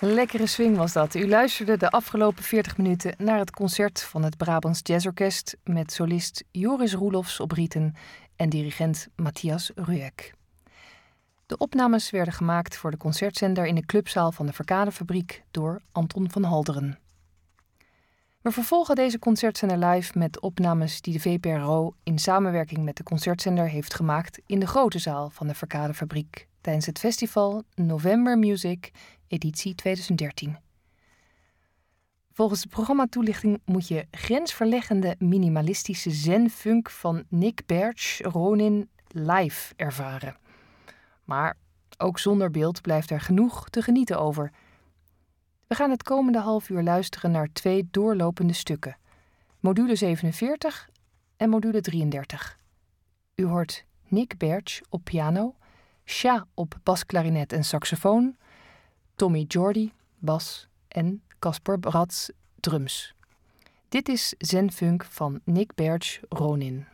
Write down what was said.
lekkere swing was dat. U luisterde de afgelopen 40 minuten naar het concert van het Brabants Jazzorkest met solist Joris Roelofs op rieten en dirigent Matthias Ruek. De opnames werden gemaakt voor de concertzender in de clubzaal van de Verkadefabriek door Anton van Halderen. We vervolgen deze concertzender live met opnames die de VPRO in samenwerking met de concertzender heeft gemaakt in de grote zaal van de Verkadefabriek tijdens het festival November Music editie 2013. Volgens de programmatoelichting moet je grensverleggende minimalistische zen-funk van Nick Bertsch Ronin live ervaren. Maar ook zonder beeld blijft er genoeg te genieten over. We gaan het komende half uur luisteren naar 2 doorlopende stukken. Module 47 en module 33. U hoort Nick Bertsch op piano, Sja op basklarinet en saxofoon, Tommy Jordi, bas en Casper Bratz, drums. Dit is Zen-funk van Nick Bertsch Ronin.